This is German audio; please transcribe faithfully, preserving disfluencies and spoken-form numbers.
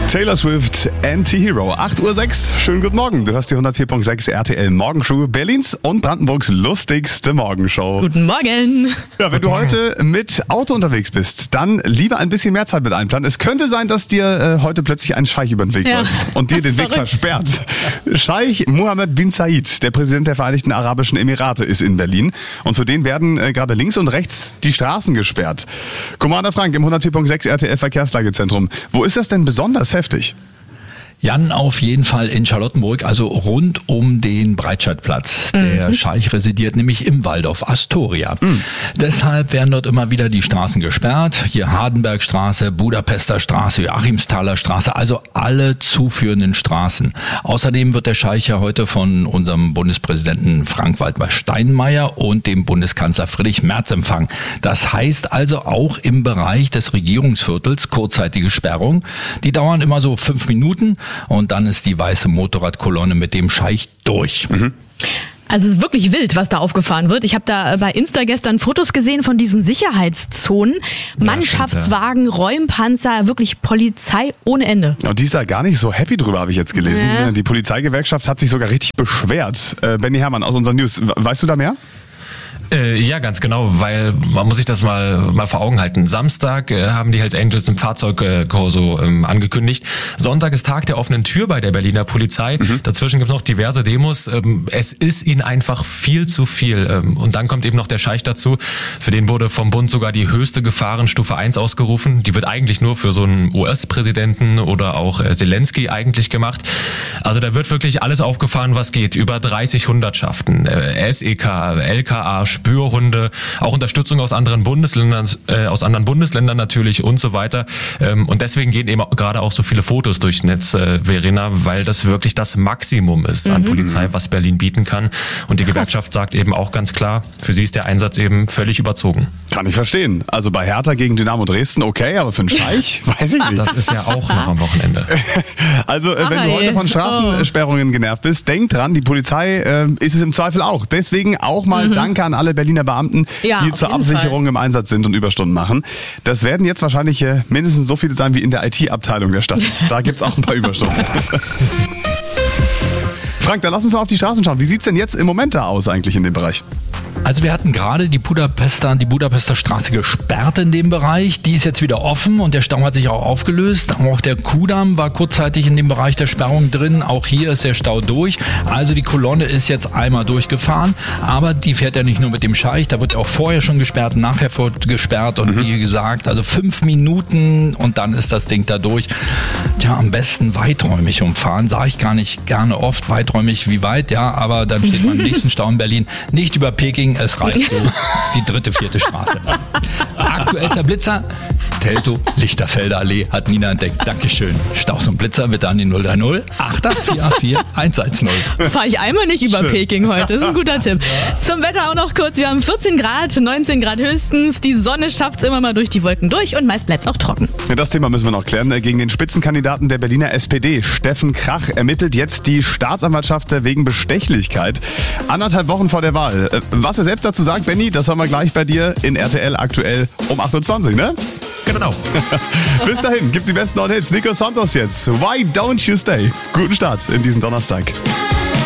Taylor Swift, Anti-Hero. acht Uhr sechs. Schönen guten Morgen. Du hörst die hundertvier Komma sechs R T L Morgenshow, Berlins und Brandenburgs lustigste Morgenshow. Guten Morgen. Ja, wenn du heute mit Auto unterwegs bist, dann lieber ein bisschen mehr Zeit mit einplanen. Es könnte sein, dass dir äh, heute plötzlich ein Scheich über den Weg Ja. läuft und dir den Weg versperrt. Scheich Mohammed bin Zayed, der Präsident der Vereinigten Arabischen Emirate, ist in Berlin. Und für den werden äh, gerade links und rechts die Straßen gesperrt. Commander Frank im hundertvier Komma sechs R T L Verkehrslagezentrum. Wo ist das denn besonders heftig? Jan, auf jeden Fall in Charlottenburg, also rund um den Breitscheidplatz. Der mhm. Scheich residiert nämlich im Waldorf Astoria. Mhm. Deshalb werden dort immer wieder die Straßen gesperrt. Hier Hardenbergstraße, Budapester Straße, Joachimsthaler Straße, also alle zuführenden Straßen. Außerdem wird der Scheich ja heute von unserem Bundespräsidenten Frank-Walter Steinmeier und dem Bundeskanzler Friedrich Merz empfangen. Das heißt also auch im Bereich des Regierungsviertels kurzzeitige Sperrung. Die dauern immer so fünf Minuten. Und dann ist die weiße Motorradkolonne mit dem Scheich durch. Mhm. Also es ist wirklich wild, was da aufgefahren wird. Ich habe da bei Insta gestern Fotos gesehen von diesen Sicherheitszonen. Mannschaftswagen, ja. Räumpanzer, wirklich Polizei ohne Ende. Und die ist da gar nicht so happy drüber, habe ich jetzt gelesen. Ja. Die Polizeigewerkschaft hat sich sogar richtig beschwert. Äh, Benny Herrmann aus unseren News, weißt du da mehr? Äh, ja, ganz genau, weil man muss sich das mal mal vor Augen halten. Samstag äh, haben die Hells Angels im Fahrzeugkorso ähm, angekündigt. Sonntag ist Tag der offenen Tür bei der Berliner Polizei. Mhm. Dazwischen gibt's noch diverse Demos. Ähm, es ist ihnen einfach viel zu viel. Ähm, und dann kommt eben noch der Scheich dazu. Für den wurde vom Bund sogar die höchste Gefahrenstufe eins ausgerufen. Die wird eigentlich nur für so einen U S-Präsidenten oder auch äh, Zelensky eigentlich gemacht. Also da wird wirklich alles aufgefahren, was geht. Über dreißig Hundertschaften, äh, S E K, L K A, Spürhunde, auch Unterstützung aus anderen Bundesländern, äh, aus anderen Bundesländern natürlich und so weiter. Ähm, und deswegen gehen eben gerade auch so viele Fotos durchs Netz, äh, Verena, weil das wirklich das Maximum ist mhm. an Polizei, was Berlin bieten kann. Und die Gewerkschaft sagt eben auch ganz klar, für sie ist der Einsatz eben völlig überzogen. Kann ich verstehen. Also bei Hertha gegen Dynamo Dresden okay, aber für einen Scheich weiß ich nicht. Das ist ja auch noch am Wochenende. Also äh, wenn du heute von Straßensperrungen genervt bist, denk dran, die Polizei äh, ist es im Zweifel auch. Deswegen auch mal mhm. Danke an alle Berliner Beamten, ja, die zur Absicherung Fall. im Einsatz sind und Überstunden machen. Das werden jetzt wahrscheinlich äh, mindestens so viele sein wie in der I T-Abteilung der Stadt. Da gibt's auch ein paar Überstunden. Frank, dann lass uns mal auf die Straßen schauen. Wie sieht's denn jetzt im Moment da aus eigentlich in dem Bereich? Also wir hatten gerade die Budapester, die Budapester Straße gesperrt in dem Bereich. Die ist jetzt wieder offen und der Stau hat sich auch aufgelöst. Auch der Kudamm war kurzzeitig in dem Bereich der Sperrung drin. Auch hier ist der Stau durch. Also die Kolonne ist jetzt einmal durchgefahren. Aber die fährt ja nicht nur mit dem Scheich. Da wird auch vorher schon gesperrt, nachher wird gesperrt. Und mhm. wie gesagt, also fünf Minuten und dann ist das Ding da durch. Tja, am besten weiträumig umfahren. Sage ich gar nicht gerne oft. Weiträumig wie weit, ja. Aber dann steht man im nächsten Stau in Berlin. Nicht über Peking. Es reicht so die dritte, vierte Straße. Aktuellster Blitzer, Teltow, Lichterfelder Allee, hat Nina entdeckt. Dankeschön. Staus und Blitzer bitte an die null drei null acht acht vier acht vier eins eins null. Fahre ich einmal nicht über Schön. Peking heute. Das ist ein guter Tipp. Ja. Zum Wetter auch noch kurz. Wir haben vierzehn Grad, neunzehn Grad höchstens. Die Sonne schafft es immer mal durch die Wolken durch und meist bleibt es auch trocken. Ja, das Thema müssen wir noch klären. Gegen den Spitzenkandidaten der Berliner S P D, Steffen Krach, ermittelt jetzt die Staatsanwaltschaft wegen Bestechlichkeit. Anderthalb Wochen vor der Wahl. Was er selbst dazu sagt, Benni, das hören wir gleich bei dir in R T L aktuell um acht Uhr zwanzig, ne? Genau. Bis dahin gibt's die besten Hits. Nico Santos jetzt. Why don't you stay? Guten Start in diesen Donnerstag.